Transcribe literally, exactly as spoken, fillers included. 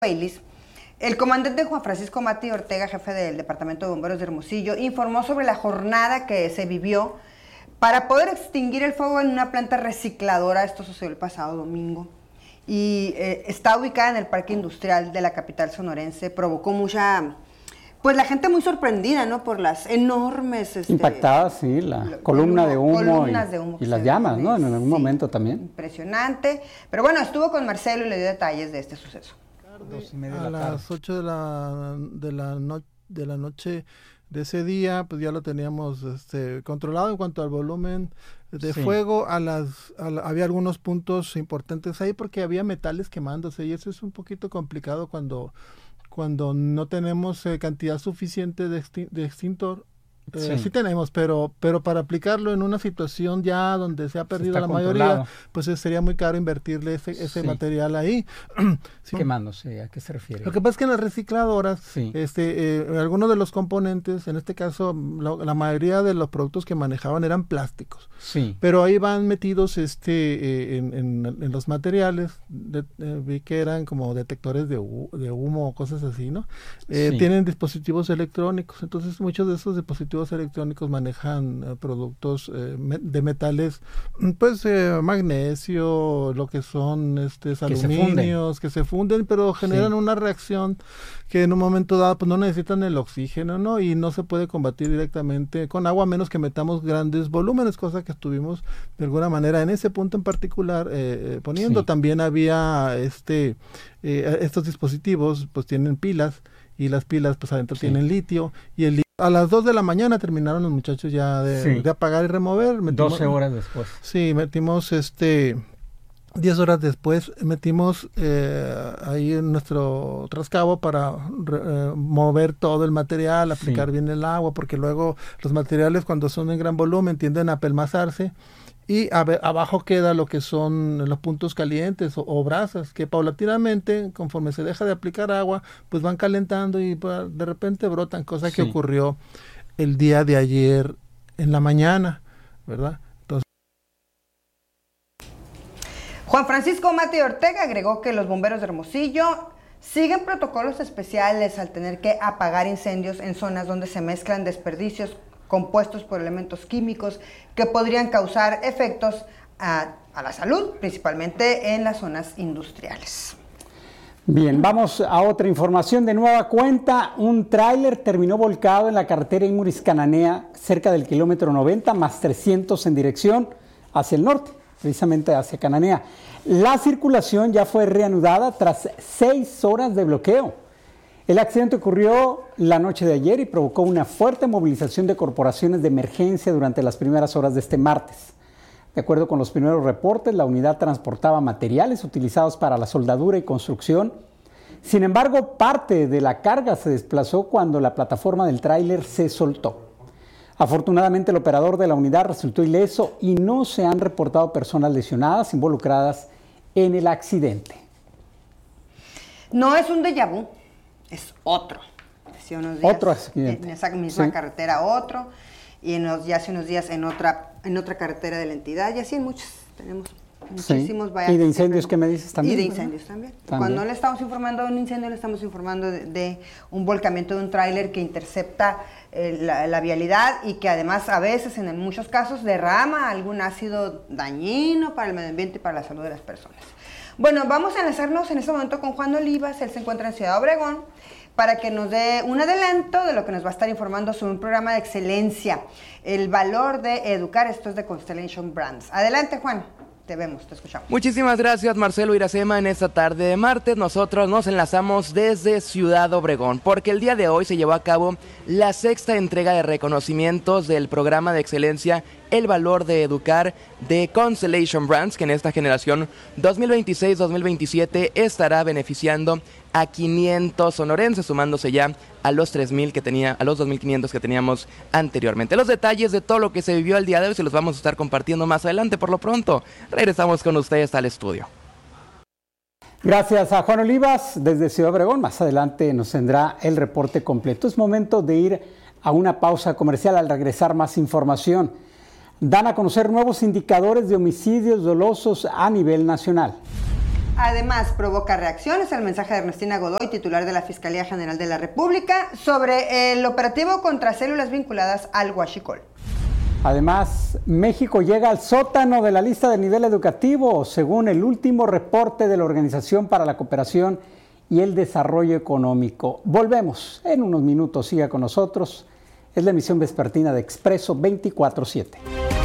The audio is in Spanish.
Baylis, el comandante Juan Francisco Mati Ortega, jefe del Departamento de Bomberos de Hermosillo, informó sobre la jornada que se vivió para poder extinguir el fuego en una planta recicladora. Esto sucedió el pasado domingo y eh, está ubicada en el Parque Industrial de la capital sonorense. Provocó mucha, pues la gente muy sorprendida, ¿no? Por las enormes... Este, impactadas, sí, la lo, columna de humo, columnas y, de humo y las llamas, ¿no? En algún sí, momento también. Impresionante. Pero bueno, estuvo con Marcelo y le dio detalles de este suceso. Dos y media a de la las ocho de la, de, la no, de la noche de ese día, pues ya lo teníamos este, controlado en cuanto al volumen de sí. fuego. A las, a la, había algunos puntos importantes ahí porque había metales quemándose y eso es un poquito complicado cuando, cuando no tenemos eh, cantidad suficiente de, extin de extintor. Eh, sí. sí tenemos, pero pero para aplicarlo en una situación ya donde se ha perdido la mayoría, pues eh, sería muy caro invertirle ese, ese sí. material ahí. Sí. Quemándose, ¿a qué se refiere? Lo que pasa es que en las recicladoras, sí. este, eh, algunos de los componentes, en este caso, la, la mayoría de los productos que manejaban eran plásticos. Sí. Pero ahí van metidos este eh, en, en, en los materiales, de, eh, vi que eran como detectores de, hu de humo o cosas así, ¿no? Eh, sí. Tienen dispositivos electrónicos, entonces muchos de esos dispositivos electrónicos manejan eh, productos eh, me de metales, pues eh, magnesio, lo que son este aluminios, que se funden, pero generan sí. una reacción que en un momento dado pues no necesitan el oxígeno, ¿no? Y no se puede combatir directamente con agua, a menos que metamos grandes volúmenes, cosa que estuvimos de alguna manera en ese punto en particular eh, poniendo. Sí. También había este eh, estos dispositivos pues tienen pilas y las pilas pues adentro sí. tienen litio y el litio. A las dos de la mañana terminaron los muchachos ya de, sí. de apagar y remover. Metimos, doce horas después. Sí, metimos este diez horas después, metimos eh, ahí en nuestro trascabo para eh, mover todo el material, aplicar sí. bien el agua, porque luego los materiales cuando son en gran volumen tienden a apelmazarse. Y a ver, abajo queda lo que son los puntos calientes o, o brasas, que paulatinamente, conforme se deja de aplicar agua, pues van calentando y pues, de repente brotan, cosa sí. que ocurrió el día de ayer en la mañana, ¿verdad? Entonces, Juan Francisco Mati Ortega agregó que los bomberos de Hermosillo siguen protocolos especiales al tener que apagar incendios en zonas donde se mezclan desperdicios compuestos por elementos químicos que podrían causar efectos a, a la salud, principalmente en las zonas industriales. Bien, vamos a otra información de nueva cuenta. Un tráiler terminó volcado en la carretera Imuris-Cananea, cerca del kilómetro noventa más trescientos en dirección hacia el norte, precisamente hacia Cananea. La circulación ya fue reanudada tras seis horas de bloqueo. El accidente ocurrió la noche de ayer y provocó una fuerte movilización de corporaciones de emergencia durante las primeras horas de este martes. De acuerdo con los primeros reportes, la unidad transportaba materiales utilizados para la soldadura y construcción. Sin embargo, parte de la carga se desplazó cuando la plataforma del tráiler se soltó. Afortunadamente, el operador de la unidad resultó ileso y no se han reportado personas lesionadas involucradas en el accidente. No es un déjà vu. Es otro. Hace unos días, otro accidente. En esa misma sí. carretera otro, y en los, ya hace unos días en otra en otra carretera de la entidad, y así en muchos. Tenemos muchísimos. Sí. ¿Y de incendios qué me dices también? Y de incendios también. también. Cuando le estamos informando de un incendio, le estamos informando de, de un volcamiento de un tráiler que intercepta eh, la, la vialidad y que además a veces, en muchos casos, derrama algún ácido dañino para el medio ambiente y para la salud de las personas. Bueno, vamos a enlazarnos en este momento con Juan Olivas. Él se encuentra en Ciudad Obregón para que nos dé un adelanto de lo que nos va a estar informando sobre un programa de excelencia, el valor de educar. Esto es de Constellation Brands. Adelante, Juan. Te vemos, te escuchamos. Muchísimas gracias, Marcelo Iracema. En esta tarde de martes nosotros nos enlazamos desde Ciudad Obregón, porque el día de hoy se llevó a cabo la sexta entrega de reconocimientos del programa de excelencia El Valor de Educar de Constellation Brands, que en esta generación dos mil veintiséis dos mil veintisiete estará beneficiando a quinientos sonorenses, sumándose ya a los tres mil que tenía, a los dos mil quinientos que teníamos anteriormente. Los detalles de todo lo que se vivió el día de hoy se los vamos a estar compartiendo más adelante. Por lo pronto, regresamos con ustedes al estudio. Gracias a Juan Olivas desde Ciudad Obregón. Más adelante nos tendrá el reporte completo. Es momento de ir a una pausa comercial. Al regresar, más información. Dan a conocer nuevos indicadores de homicidios dolosos a nivel nacional. Además, provoca reacciones el mensaje de Ernestina Godoy, titular de la Fiscalía General de la República, sobre el operativo contra células vinculadas al huachicol. Además, México llega al sótano de la lista de nivel educativo, según el último reporte de la Organización para la Cooperación y el Desarrollo Económico. Volvemos en unos minutos, siga con nosotros. Es la emisión vespertina de Expreso veinticuatro siete.